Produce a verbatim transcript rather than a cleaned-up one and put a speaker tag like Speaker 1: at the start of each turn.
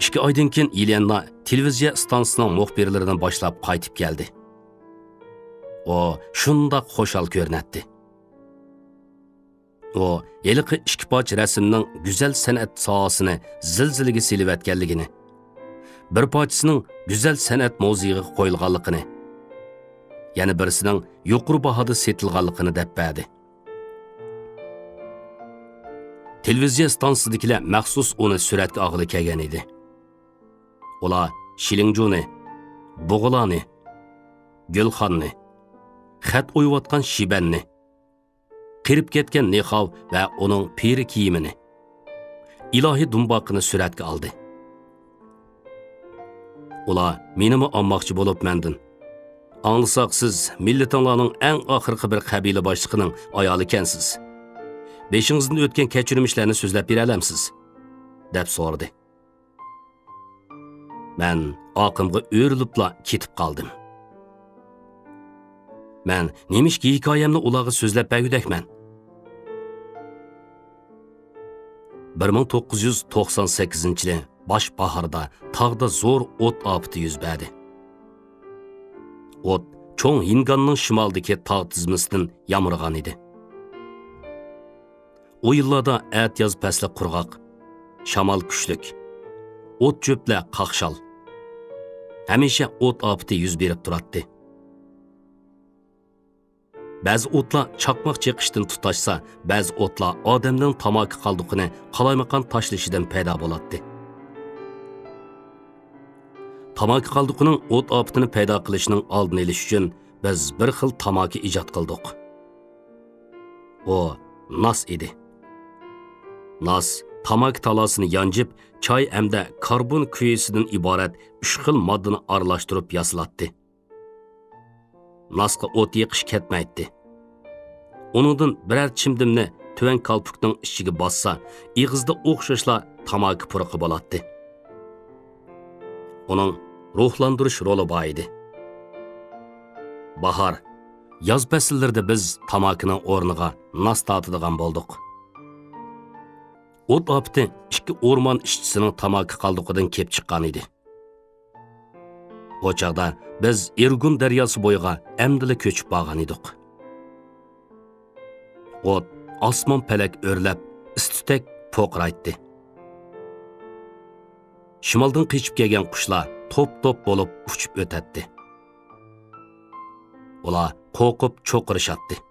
Speaker 1: ikki oydan keyin Yelena televiziya stansiyasining muxbirlaridan boshlab qaytib keldi. O shundoq xo'shal ko'rinadi. O yiliqi ikkipoch rasmning go'zal san'at sohasini zilzilaga selivatganligini, bir pochisining go'zal san'at muzeyiga qo'yilganligini, yana birisining yuqori bahoda setilganligini deb berdi. Televiziya stansiyasidagilar maxsus uni suratga olg'ili kelgan edi. Ular Shilingjuni, Bug'ulani, Gulxonni, xat o'yayotgan Shibanni, qirib ketgan Nexov va uning peri kiyimini, ilohiy dumboqini suratga oldi. Ular menimi olmoqchi bo'lib mendin. Anglasak siz millatinglarning eng oxirgi bir qabila boshlig'ining ayoli ekansiz. Beshingizdan o'tgan kechirmishlarni so'zlab bera olamsiz? deb so'radi. Men oqimga o'rilibla ketib qoldim. Men nemishki hikoyamni ularga so'zlab bergudakman. bir ming to'qqiz yuz to'qson sakkizinchi yil bosh bahorda tog'da zo'r o't ofati yuz berdi. O't cho'ng Hinganning shimoldagi tog' tizmasidan yomg'irgan edi. O yillarda at yoz pasli qurg'oq, shamol kuchlik, o't cho'plar qaqshal. Hamisha o't ofati yuz berib turadi. Ba'zi o'tlar chaqmoq cheqishdan tutashsa, ba'zi o'tlar odamning tamoki qoldiqini qalaymaqan tashlashidan paydo bo'ladi. Tamoki qoldiqining o't ofatini paydo qilishining oldini olish uchun biz bir xil tamoki ijod qildik. O nos edi. Nos tamoki talasini yanjib, choy hamda karbon kuyisidan iborat uch xil moddani aralashtirib yasalatdi. Nosga o't yiqish ketmaydi. Uningdan biror chimdimni tuvan kalpukning ichiga bossa, ig'izda o'xshashla tamoki puruqi bo'ladi. Uning ruhlantirish roli bor edi. Bahor, yoz fasllarida biz tamokining o'rniga nos tatadigan bo'ldik. O't ofati ikki o'rmon ishchisining tamoki qoldiqidan kelib chiqqan edi. O chaqda biz Irgun daryosi bo'yiga amdila ko'chib borgan edik. O't osmon palak o'rlab, istitak po'qraytdi. Shimoldan qichib kelgan qushlar top-top bo'lib uchib o'tadi. Ular qo'rqib cho'qirishadi.